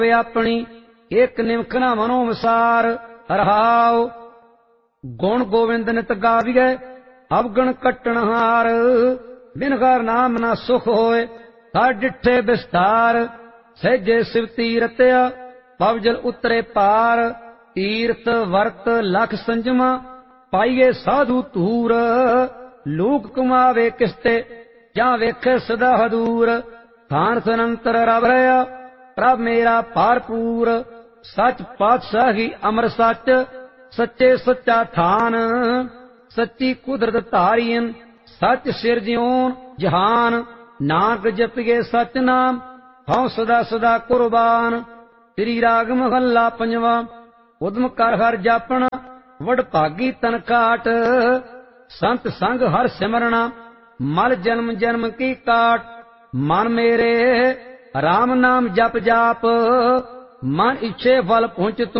ਆਪਣੀ ਇੱਕ ਨਿਮਖ ਨਾ ਮਨੋ ਵਿਸਾਰ। ਰਹਾਉ ਗੁਣ ਗੋਵਿੰਦ ਨਿਤ ਗਾਵੀਐ ਅਵਗਣ ਕੱਟਣਹਾਰ। ਬਿਨ ਹਰ ਨਾਮ ਨਾ ਸੁਖ ਹੋਏ ਹਰ ਡਿਠੇ ਵਿਸਤਾਰ। ਸਹਿਜੇ ਸਿਵਤੀ ਰਤਿਆ ਪਵਜਲ ਉਤਰੇ ਪਾਰ। ਤੀਰਥ ਵਰਤ ਲਖ ਸੰਜਮਾ ਪਾਈਏ ਸਾਧੂ ਧੂਰ। ਲੋਕ ਕਮਾਵੇ ਕਿਸਤੇ ਜਾਂ ਵੇਖੇ ਸਦਾ ਹਦੂਰ। ਥਾਨ ਸਨੰਤਰ ਰਬ ਰਹਾ ਪ੍ਰਭ ਮੇਰਾ ਭਰਪੂਰ। ਸੱਚ ਪਾਤਸ਼ਾਹੀ ਅਮਰ ਸੱਚ ਸੱਚੇ ਸੱਚਾ ਥਾਨ। ਸੱਚੀ ਕੁਦਰਤ ਧਾਰੀਨ ਸੱਚ ਸਿਰਜਿਓਨ ਜਹਾਨ। ਨਾਨਕ ਜਪੀਏ ਸੱਚ ਨਾਮ ਹਉ ਸਦਾ ਸਦਾ ਕੁਰਬਾਨ। ਸ੍ਰੀ ਰਾਗ ਮਹੱਲਾ ਪੰਜਵਾਂ। ਉਦਮ ਕਰ ਹਰ ਜਾਪਣਾ ਵਡ ਭਾਗੀ ਤਨ ਕਾਟ। ਸੰਤ ਸੰਗ ਹਰ ਸਿਮਰਣਾ ਮਲ ਜਨਮ ਜਨਮ ਕੀ ਕਾਟ। ਮਨ ਮੇਰੇ ਰਾਮ ਨਾਮ ਜਪ ਜਾਪ ਮਨ ਇੱਛੇ ਫਲ ਪਹੁੰਚ ਤੂੰ।